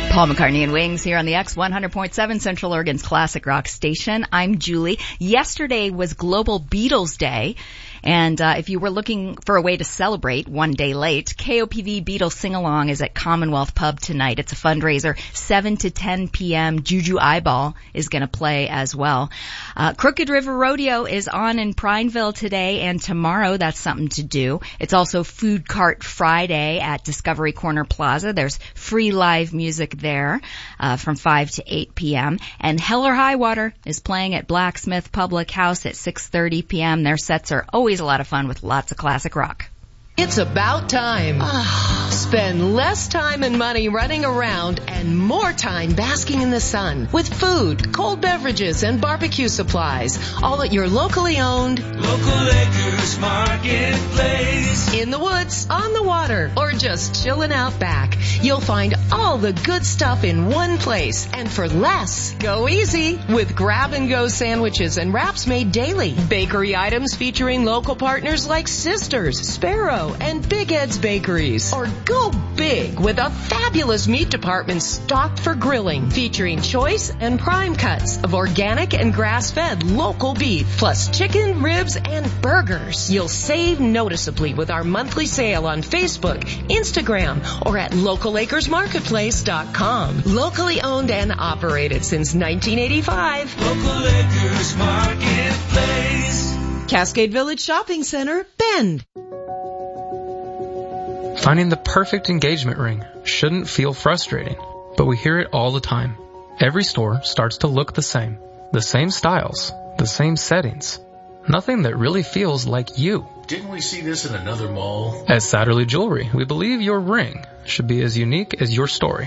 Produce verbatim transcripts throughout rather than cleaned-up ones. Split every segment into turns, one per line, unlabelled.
Paul McCartney and Wings here on the X one hundred point seven Central Oregon's classic rock station. I'm Julie. Yesterday was Global Beatles Day. And uh, if you were looking for a way to celebrate one day late, K O P V Beatles Sing-Along is at Commonwealth Pub tonight. It's a fundraiser, seven to ten p.m. Juju Eyeball is going to play as well. Uh, Crooked River Rodeo is on in Prineville today and tomorrow. That's something to do. It's also Food Cart Friday at Discovery Corner Plaza. There's free live music there uh, from five to eight p.m. And Hell or High Water is playing at Blacksmith Public House at six thirty p.m. Their sets are always a lot of fun with lots of classic rock.
It's about time. Spend less time and money running around and more time basking in the sun with food, cold beverages, and barbecue supplies. All at your locally owned
Local Acres Marketplace.
In the woods, on the water, or just chilling out back. You'll find all the good stuff in one place and for less. Go easy with grab-and-go sandwiches and wraps made daily. Bakery items featuring local partners like Sisters, Sparrow, and Big Ed's Bakeries. Or go big with a fabulous meat department stocked for grilling, featuring choice and prime cuts of organic and grass-fed local beef, plus chicken, ribs, and burgers. You'll save noticeably with our monthly sale on Facebook, Instagram, or at local acres marketplace dot com. Locally owned and operated since nineteen eighty-five.
Local Acres Marketplace.
Cascade Village Shopping Center, Bend.
Finding the perfect engagement ring shouldn't feel frustrating, but we hear it all the time. Every store starts to look the same, the same styles, the same settings. Nothing that really feels like you.
Didn't we see this in another mall?
At Satterley Jewelry, we believe your ring should be as unique as your story.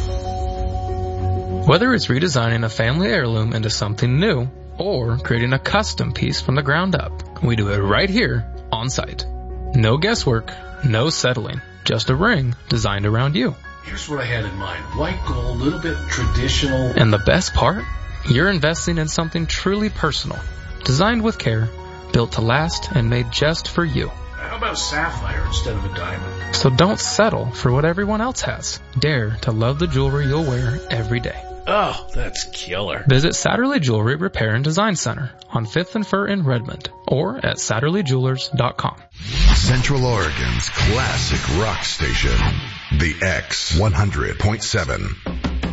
Whether it's redesigning a family heirloom into something new or creating a custom piece from the ground up, we do it right here on site. No guesswork, no settling, just a ring designed around you.
Here's what I had in mind. White gold, a little bit traditional.
And the best part? You're investing in something truly personal, designed with care, built to last, and made just for you.
How about sapphire instead of a diamond?
So don't settle for what everyone else has. Dare to love the jewelry you'll wear every day.
Oh, that's killer.
Visit Satterley Jewelry Repair and Design Center on fifth and Fir in Redmond or at satterley jewelers dot com.
Central Oregon's classic rock station, the X one hundred point seven.